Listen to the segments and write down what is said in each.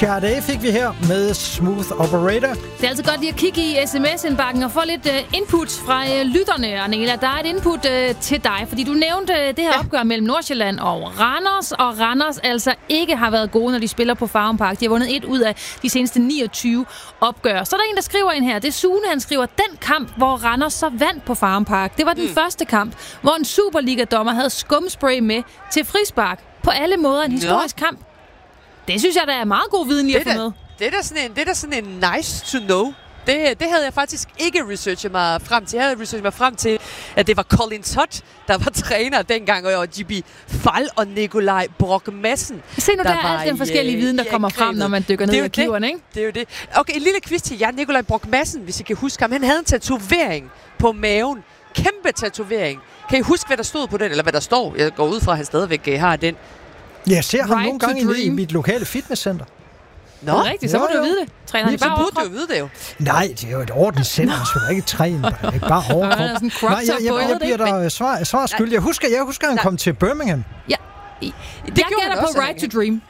Sade fik vi her med Smooth Operator. Det er altid godt lige at kigge i sms-indbakken og få lidt input fra lytterne, Arnela. Der er et input til dig, fordi du nævnte det her opgør mellem Nordsjælland og Randers altså ikke har været gode, når de spiller på Farum Park. De har vundet 1 ud af de seneste 29 opgør. Så er der en, der skriver ind her. Det er Sune, han skriver, den kamp, hvor Randers så vandt på Farum Park. Det var den første kamp, hvor en Superliga-dommer havde skumspray med til frispark. På alle måder en historisk kamp. Det synes jeg, der er meget god viden lige at få med. Det er da sådan en nice to know. Det havde jeg faktisk ikke researchet mig frem til. Jeg havde researchet mig frem til, at det var Colin Todd, der var træner dengang, og J.B. Fall og Nikolaj Brock Madsen. Se nu, der er alt den forskellige viden, der kommer frem, når man dykker ned i arkiverne, ikke? Det er jo det. Okay, en lille quiz til jer. Nikolaj Brock Madsen, hvis I kan huske ham. Han havde en tatovering på maven. Kæmpe tatovering. Kan I huske, hvad der stod på den? Eller hvad der står? Jeg går ud fra, at han stadigvæk har den. Jeg ser ham nogle gange i mit lokale fitnesscenter. Nå, det er rigtigt, så må du vide det. Træner han bare overkrop? Så burde du jo vide det jo. Nej, det er jo et ordenscenter, han skal da ikke træne. Det er ikke bare overkrop. Nej, jeg bliver der svar skyldig. Jeg husker, han kom til Birmingham. Ja, jeg gætter på Right to Dream.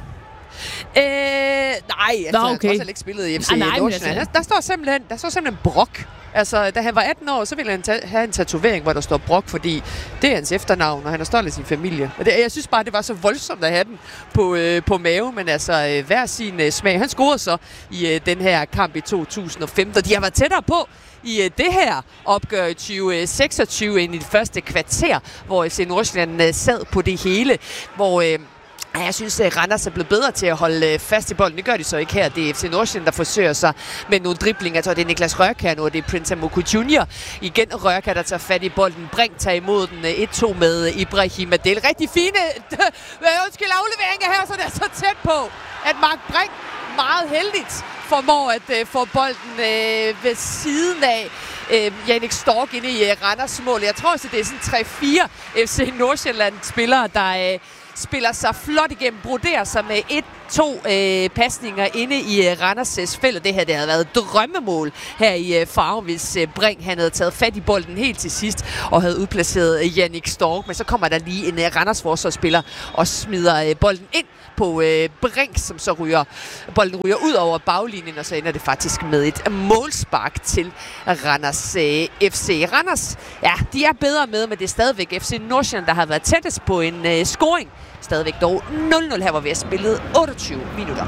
Nej, altså, han har også ikke spillet i FC Nordsjælland. Der står simpelthen Brock. Altså, da han var 18 år, så ville han have en tatovering, hvor der står Brock, fordi det er hans efternavn, og han er stolt af sin familie. Og jeg synes bare, det var så voldsomt at have den på mave, men altså, hver sin smag. Han scorede så i den her kamp i 2015, og de har været tættere på i det her opgør i 2026 end i det første kvarter, hvor FC Nordsjælland sad på det hele, hvor jeg synes, at Randers er blevet bedre til at holde fast i bolden. Det gør de så ikke her. Det er FC Nordsjælland, der forsøger sig med nogle driblinger. Jeg tror, det er Niklas Rørkær nu, og det er Prince Amoku Junior. Igen Rørkær, der tager fat i bolden. Brink tager imod den 1-2 med Ibrahim Adel. Rigtig fine afleveringer her, så det er så tæt på, at Mark Brink meget heldigt formår at få bolden ved siden af Jannik Stork inde i Randers mål. Jeg tror også, det er sådan 3-4 FC Nordsjælland-spillere, der spiller sig flot igennem, broderer sig med 1-2 pasninger inde i Randers' felt. Det her, det havde været et drømmemål her i Farum, hvis Brink han havde taget fat i bolden helt til sidst og havde udplaceret Jannik Stork. Men så kommer der lige en Randers forsvarsspiller og smider bolden ind på Brink, som så bolden ryger ud over baglinjen, og så ender det faktisk med et målspark til Randers FC. Randers, ja, de er bedre med, men det er stadigvæk FC Nordsjælland, der har været tættest på en scoring. Stadigvæk dog 0-0 her, hvor vi har spillet 28 minutter.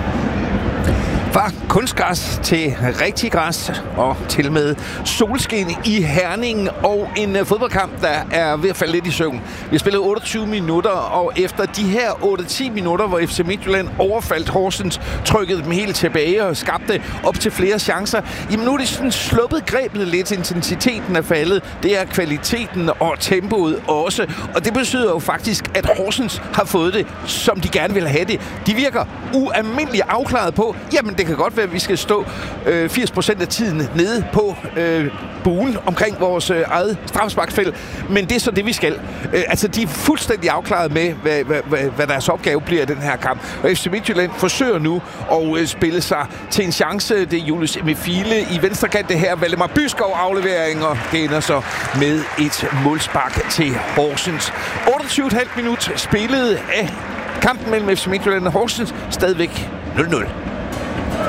Fra kunstgræs til rigtig græs og til med solskin i Herning og en fodboldkamp, der er ved at falde lidt i søvn. Vi har spillet 28 minutter, og efter de her 8-10 minutter, hvor FC Midtjylland overfaldt Horsens, trykkede dem helt tilbage og skabte op til flere chancer, jamen nu er det sådan sluppet grebet lidt. Intensiteten er faldet. Det er kvaliteten og tempoet også. Og det betyder jo faktisk, at Horsens har fået det, som de gerne vil have det. De virker ualmindeligt afklaret på, jamen det kan godt være, at vi skal stå 80% af tiden nede på buen omkring vores eget straffesparksfelt, men det er så det, vi skal. Altså, de er fuldstændig afklaret med, hvad deres opgave bliver i den her kamp. Og FC Midtjylland forsøger nu at spille sig til en chance. Det er Julius Emefile i venstre kant, det her Valdemar Byskov aflevering, og det ender så med et målspark til Horsens. 28,5 minut spillet af kampen mellem FC Midtjylland og Horsens. Stadigvæk 0-0.